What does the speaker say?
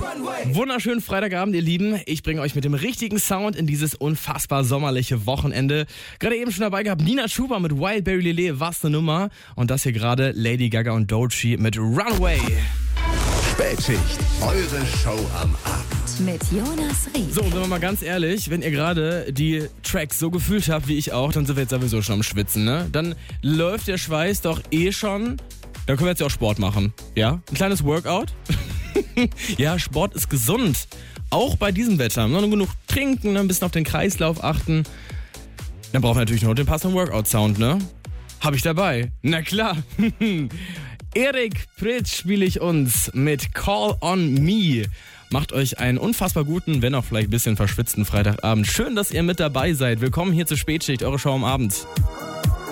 Wunderschönen Freitagabend, ihr Lieben. Ich bringe euch mit dem richtigen Sound in dieses unfassbar sommerliche Wochenende. Gerade eben schon dabei gehabt, Nina Chuba mit Wildberry Lillet, was eine Nummer. Und das hier gerade Lady Gaga und Doechii mit Runaway. Spätschicht, eure Show am Abend. Mit Jonas Ried. So, sind wir mal ganz ehrlich, wenn ihr gerade die Tracks so gefühlt habt wie ich auch, dann sind wir jetzt sowieso schon am Schwitzen, ne? Dann läuft der Schweiß doch eh schon. Dann können wir jetzt ja auch Sport machen, ja? Ein kleines Workout. Ja, Sport ist gesund. Auch bei diesem Wetter. Nur genug trinken, ein bisschen auf den Kreislauf achten. Dann brauchen wir natürlich noch den passenden Workout-Sound, ne? Hab ich dabei. Na klar. Erik Pritsch spiele ich uns mit Call on Me. Macht euch einen unfassbar guten, wenn auch vielleicht ein bisschen verschwitzten Freitagabend. Schön, dass ihr mit dabei seid. Willkommen hier zur Spätschicht, eure Show am Abend.